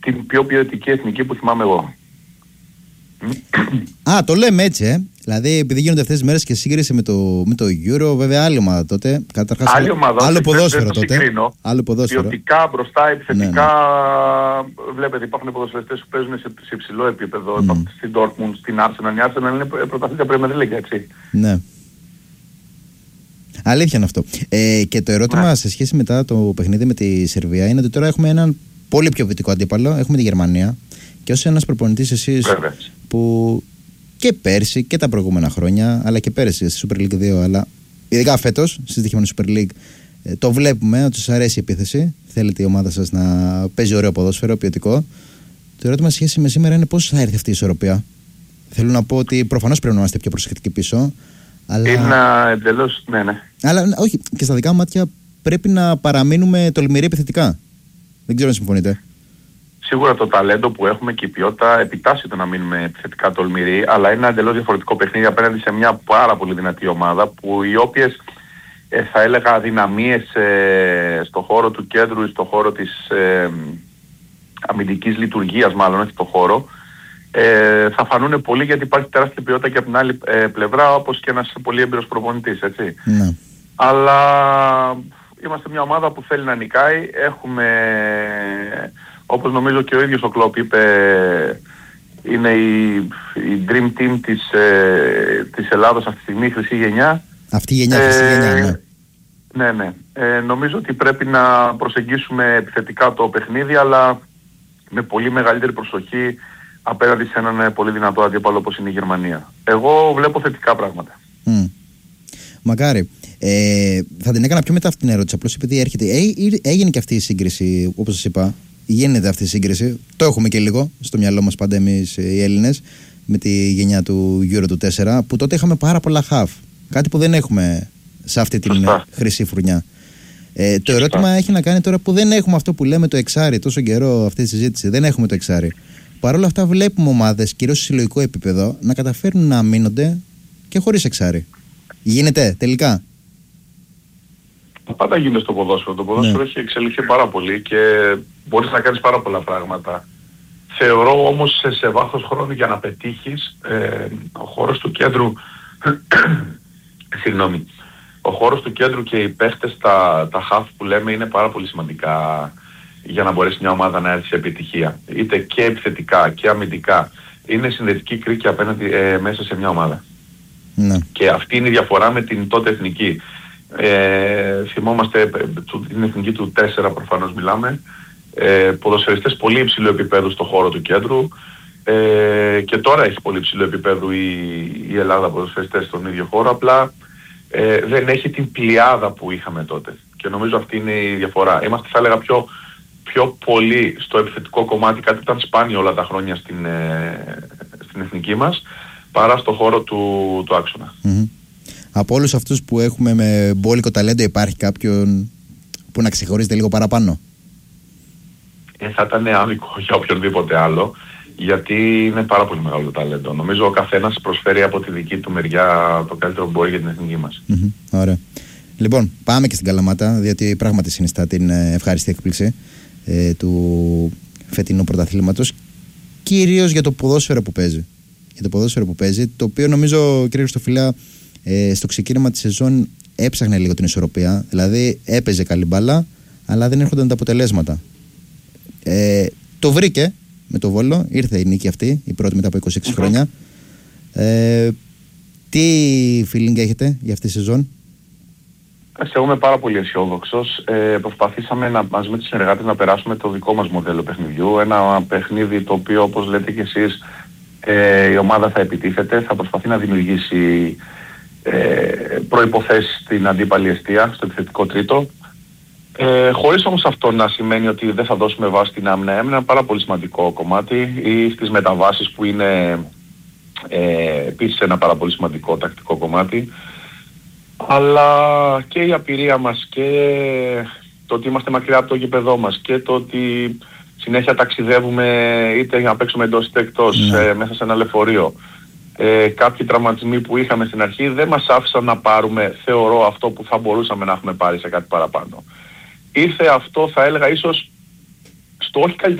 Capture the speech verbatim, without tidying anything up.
την πιο ποιοτική εθνική που θυμάμαι εγώ. Α, το λέμε έτσι, ε. Δηλαδή, επειδή γίνονται αυτές τις μέρες και σύγκριση με το, με το Euro, βέβαια άλλη ομάδα τότε. Καταρχάς, άλλη ομάδα, άλλο ποδόσφαιρο δεν, δεν τότε. Συγκρίνω. Άλλο ποδόσφαιρο. Ποιοτικά μπροστά, επιθετικά. Ναι, ναι. Βλέπετε, υπάρχουν ποδοσφαιριστές που παίζουν σε, σε υψηλό επίπεδο. Mm. Στην Dortmund, στην Arsenal. Η Arsenal είναι πρωταθλήτρια Premier League, έτσι. Ναι. Αλήθεια είναι αυτό. Ε, και το ερώτημα ναι. σε σχέση μετά το παιχνίδι με τη Σερβία είναι ότι τώρα έχουμε έναν πολύ πιο βυτικό αντίπαλο. Έχουμε τη Γερμανία. Και ως ένας προπονητής εσείς Βέβαια. που και πέρσι και τα προηγούμενα χρόνια, αλλά και πέρσι στη Super League δύο, αλλά ειδικά φέτος στη στοιχειμένη Super League, ε, το βλέπουμε ότι σας αρέσει η επίθεση. Θέλετε η ομάδα σας να παίζει ωραίο ποδόσφαιρο, ποιοτικό. Το ερώτημα σε σχέση με σήμερα είναι πώς θα έρθει αυτή η ισορροπία. Θέλω να πω ότι προφανώς πρέπει να είμαστε πιο προσεκτικοί πίσω. Αλλά... Είναι εντελώς, ναι, ναι. Αλλά όχι, και στα δικά μάτια πρέπει να παραμείνουμε τολμηροί επιθετικά. Δεν ξέρω αν συμφωνείτε. Σίγουρα το ταλέντο που έχουμε και η ποιότητα επιτάσσει το να μείνουμε επιθετικά τολμηροί, αλλά είναι ένα εντελώς διαφορετικό παιχνίδι απέναντι σε μια πάρα πολύ δυνατή ομάδα που οι όποιες ε, θα έλεγα αδυναμίες ε, στο χώρο του κέντρου ή στο χώρο της ε, αμυντικής λειτουργίας, μάλλον όχι στο χώρο, ε, θα φανούν πολύ, γιατί υπάρχει τεράστια ποιότητα και από την άλλη ε, πλευρά, όπως και ένας πολύ έμπειρος προπονητής, έτσι. Ναι. Αλλά είμαστε μια ομάδα που θέλει να νικάει. Έχουμε, όπως νομίζω και ο ίδιος ο Κλόπ είπε, είναι η, η dream team της, ε, της Ελλάδος αυτή τη στιγμή, η χρυσή γενιά. Αυτή η γενιά, ε, χρυσή γενιά, ναι. Ναι, ναι. Ε, νομίζω ότι πρέπει να προσεγγίσουμε επιθετικά το παιχνίδι, αλλά με πολύ μεγαλύτερη προσοχή απέναντι σε έναν πολύ δυνατό αντίπαλο όπως είναι η Γερμανία. Εγώ βλέπω θετικά πράγματα. Mm. Μακάρι. Ε, θα την έκανα πιο μετά αυτή την ερώτηση, απλώς επειδή έρχεται. Ε, έγινε και αυτή η σύγκριση, όπως σας είπα. Γίνεται αυτή η σύγκριση. Το έχουμε και λίγο στο μυαλό μας πάντα εμείς οι Έλληνες με τη γενιά του Euro του τέσσερα, που τότε είχαμε πάρα πολλά χαφ. Κάτι που δεν έχουμε σε αυτή την Σωστά. χρυσή φουρνιά. Ε, το ερώτημα έχει να κάνει τώρα που δεν έχουμε αυτό που λέμε το εξάρι. Τόσο καιρό αυτή τη συζήτηση. Δεν έχουμε το εξάρι. Παρ' όλα αυτά βλέπουμε ομάδες, κυρίως σε συλλογικό επίπεδο, να καταφέρνουν να αμήνονται και χωρίς εξάρι. Γίνεται τελικά. Τα πάντα γίνονται στο ποδόσφαιρο. Το ποδόσφαιρο ναι. έχει εξελιχθεί πάρα πολύ και μπορείς να κάνεις πάρα πολλά πράγματα. Θεωρώ όμως σε, σε βάθος χρόνου για να πετύχεις ε, ο χώρος του κέντρου συγγνώμη, ο χώρος του κέντρου και οι παίχτες, τα, τα half που λέμε, είναι πάρα πολύ σημαντικά για να μπορέσει μια ομάδα να έρθει σε επιτυχία. Είτε και επιθετικά και αμυντικά. Είναι συνδετική κρίκη απέναντι ε, μέσα σε μια ομάδα. Ναι. Και αυτή είναι η διαφορά με την τότε εθνική. Ε, θυμόμαστε την εθνική του τέσσερα, προφανώς μιλάμε, ε, ποδοσφαιριστές πολύ υψηλού επίπεδου στο χώρο του κέντρου, ε, και τώρα έχει πολύ υψηλού επίπεδου η, η Ελλάδα ποδοσφαιριστές στον ίδιο χώρο, απλά ε, δεν έχει την πλειάδα που είχαμε τότε και νομίζω αυτή είναι η διαφορά. Είμαστε, θα έλεγα, πιο, πιο πολύ στο επιθετικό κομμάτι, κάτι που ήταν σπάνιο όλα τα χρόνια στην, ε, στην εθνική μας, παρά στο χώρο του, του άξονα. Mm-hmm. Από όλους αυτούς που έχουμε με μπόλικο ταλέντο, υπάρχει κάποιον που να ξεχωρίζεται λίγο παραπάνω? Ε, θα ήταν άδικο για οποιονδήποτε άλλο, γιατί είναι πάρα πολύ μεγάλο το ταλέντο. Νομίζω ο καθένας προσφέρει από τη δική του μεριά το καλύτερο που μπορεί για την εθνική μας. Mm-hmm. Ωραία. Λοιπόν, πάμε και στην Καλαμάτα, διότι πράγματι συνιστά την ευχάριστη έκπληξη ε, του φετινού πρωταθλήματος, κυρίως για το ποδόσφαιρο που παίζει. Για το ποδόσφαιρο που παίζει, το οποίο νομίζω, κύριε Χριστοφιλά, ε, στο ξεκίνημα της σεζόν έψαχνε λίγο την ισορροπία. Δηλαδή έπαιζε καλή μπάλα, αλλά δεν έρχονταν τα αποτελέσματα. Ε, το βρήκε με το Βόλο, ήρθε η νίκη αυτή, η πρώτη μετά από είκοσι έξι mm-hmm. χρόνια. Ε, τι feeling έχετε για αυτή τη σεζόν? Εγώ είμαι πάρα πολύ αισιόδοξος. Ε, προσπαθήσαμε να, μαζί με τις συνεργάτες να περάσουμε το δικό μας μοντέλο παιχνιδιού. Ένα παιχνίδι το οποίο, όπως λέτε και εσείς, ε, η ομάδα θα επιτίθεται, θα προσπαθεί να δημιουργήσει ε, προϋποθέσεις στην αντίπαλη εστία, στο επιθετικό τρίτο. Ε, χωρίς όμως αυτό να σημαίνει ότι δεν θα δώσουμε βάση στην άμυνα. Έμεινε ένα πάρα πολύ σημαντικό κομμάτι, ή στις μεταβάσεις που είναι ε, επίσης ένα πάρα πολύ σημαντικό τακτικό κομμάτι. Αλλά και η απειρία μας και το ότι είμαστε μακριά από το γήπεδό μας και το ότι συνέχεια ταξιδεύουμε είτε για να παίξουμε εντός είτε εκτός, ναι. ε, μέσα σε ένα λεωφορείο. Ε, κάποιοι τραυματισμοί που είχαμε στην αρχή δεν μας άφησαν να πάρουμε, θεωρώ, αυτό που θα μπορούσαμε να έχουμε πάρει σε κάτι παραπάνω. Ήρθε αυτό, θα έλεγα, ίσως στο όχι καλύτερο